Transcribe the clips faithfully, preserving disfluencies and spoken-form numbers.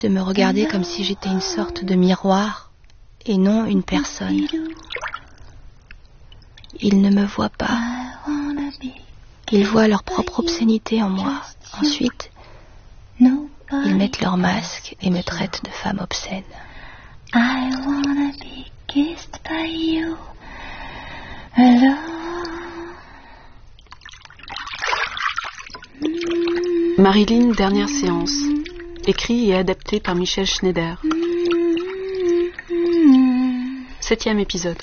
de me regarder comme si j'étais une sorte de miroir et non une personne. Ils ne me voient pas. Ils voient leur propre obscénité en moi. Ensuite, ils mettent leur masque et me traitent de femme obscène. I wanna be kissed by you alone. Marilyn, dernière séance. Écrit et adapté par Michel Schneider. Septième épisode.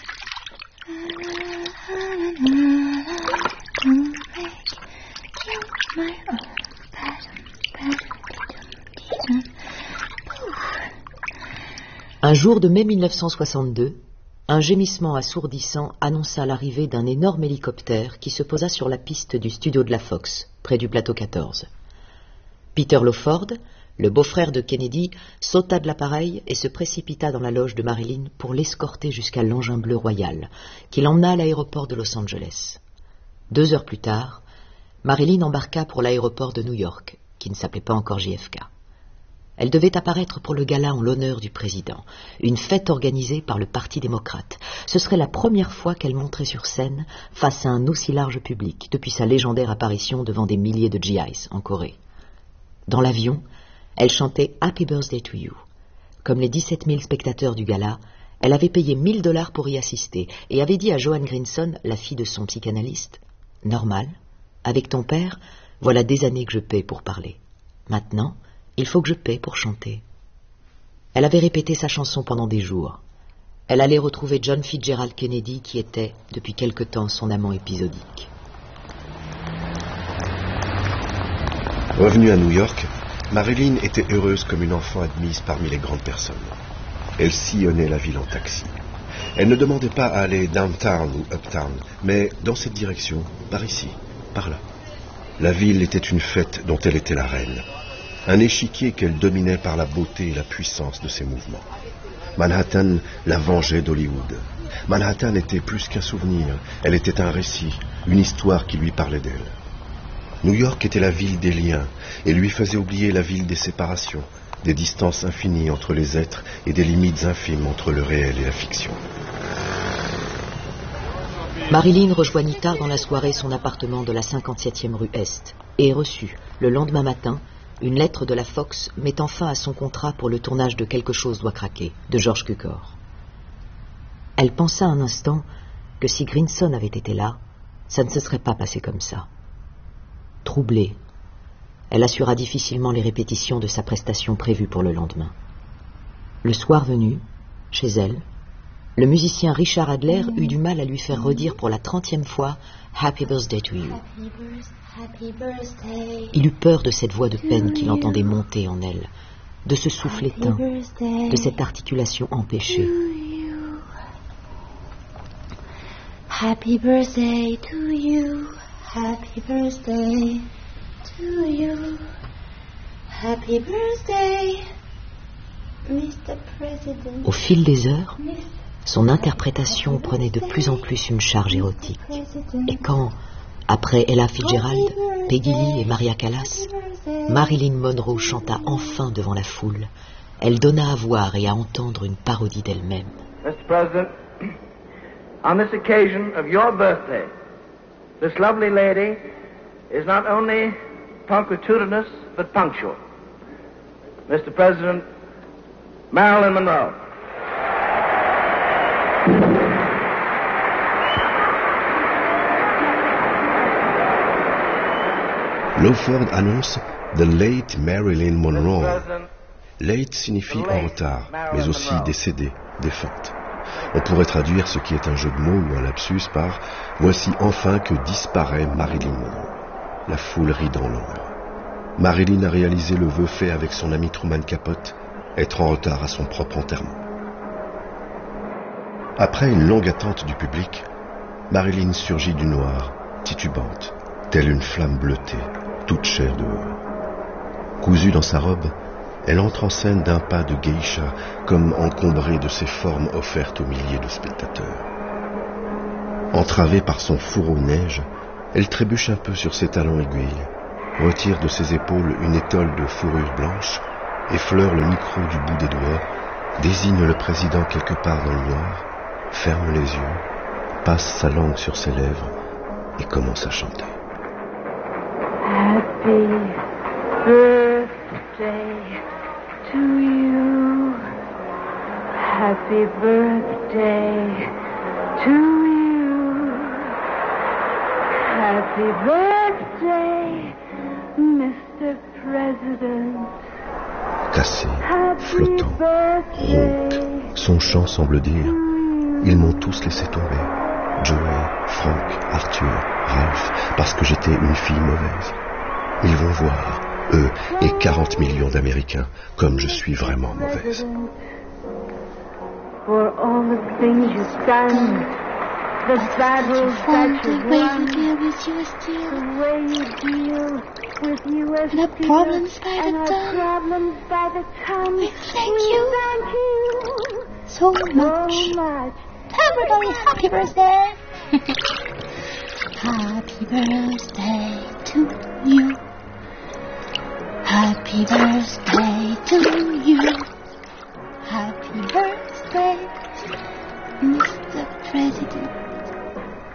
Un jour de mai mille neuf cent soixante-deux, un gémissement assourdissant annonça l'arrivée d'un énorme hélicoptère qui se posa sur la piste du studio de la Fox, près du plateau quatorze. Peter Lawford, le beau-frère de Kennedy, sauta de l'appareil et se précipita dans la loge de Marilyn pour l'escorter jusqu'à l'engin bleu royal, qui l'emmena à l'aéroport de Los Angeles. Deux heures plus tard, Marilyn embarqua pour l'aéroport de New York, qui ne s'appelait pas encore J F K. Elle devait apparaître pour le gala en l'honneur du président, une fête organisée par le Parti démocrate. Ce serait la première fois qu'elle monterait sur scène face à un aussi large public, depuis sa légendaire apparition devant des milliers de G Is en Corée. Dans l'avion, elle chantait « Happy Birthday to You ». Comme les dix-sept mille spectateurs du gala, elle avait payé mille dollars pour y assister et avait dit à Joan Grinson, la fille de son psychanalyste, « Normal, avec ton père, voilà des années que je paie pour parler. Maintenant, il faut que je paie pour chanter. » Elle avait répété sa chanson pendant des jours. Elle allait retrouver John Fitzgerald Kennedy, qui était, depuis quelque temps, son amant épisodique. Revenue à New York, Marilyn était heureuse comme une enfant admise parmi les grandes personnes. Elle sillonnait la ville en taxi. Elle ne demandait pas à aller downtown ou uptown, mais dans cette direction, par ici, par là. La ville était une fête dont elle était la reine. Un échiquier qu'elle dominait par la beauté et la puissance de ses mouvements. Manhattan la vengeait d'Hollywood. Manhattan était plus qu'un souvenir, elle était un récit, une histoire qui lui parlait d'elle. New York était la ville des liens et lui faisait oublier la ville des séparations, des distances infinies entre les êtres et des limites infimes entre le réel et la fiction. Marilyn rejoignit tard dans la soirée son appartement de la cinquante-septième rue Est et reçut, le lendemain matin, une lettre de la Fox mettant fin à son contrat pour le tournage de Quelque chose doit craquer, de George Cukor. Elle pensa un instant que si Grinson avait été là, ça ne se serait pas passé comme ça. Troublée, elle assura difficilement les répétitions de sa prestation prévue pour le lendemain. Le soir venu, chez elle, le musicien Richard Adler eut du mal à lui faire redire pour la trentième fois « Happy Birthday to You ». Il eut peur de cette voix de peine qu'il entendait monter en elle, de ce souffle éteint, de cette articulation empêchée. Happy birthday to you, happy birthday to you, happy birthday, mister President. Au fil des heures, son interprétation prenait de plus en plus une charge érotique. Et quand, après Ella Fitzgerald, Peggy Lee et Maria Callas, Marilyn Monroe chanta enfin devant la foule, elle donna à voir et à entendre une parodie d'elle-même. mister President, on this occasion of your birthday, this lovely lady is not only punctilious but punctual. mister President, Marilyn Monroe. Lawford annonce « The late Marilyn Monroe ». Late signifie en retard, mais aussi décédée, défunte. On pourrait traduire ce qui est un jeu de mots ou un lapsus par « Voici enfin que disparaît Marilyn Monroe ». La foule rit dans l'ombre. Marilyn a réalisé le vœu fait avec son ami Truman Capote, être en retard à son propre enterrement. Après une longue attente du public, Marilyn surgit du noir, titubante, telle une flamme bleutée, toute chair dehors. Cousue dans sa robe, elle entre en scène d'un pas de geisha, comme encombrée de ses formes offertes aux milliers de spectateurs. Entravée par son fourreau de neige, elle trébuche un peu sur ses talons aiguilles, retire de ses épaules une étole de fourrure blanche effleure le micro du bout des doigts, désigne le président quelque part dans le noir, ferme les yeux, passe sa langue sur ses lèvres et commence à chanter. Happy birthday to you. Happy birthday to you. Happy birthday, Mister President. Cassé, flottant, rauque, son chant semble dire « Ils m'ont tous laissé tomber. Joey, Frank, Arthur, Ralph, parce que j'étais une fille mauvaise. Ils vont voir, eux et quarante millions d'Américains, comme je suis vraiment mauvaise. » For all the things you've done, the battles that you've won, the way you deal with U S The Steel problems by the and our ton. problems by the ton. We thank We you. thank you So so much. much. Everybody, happy birthday! Happy birthday to you. Happy birthday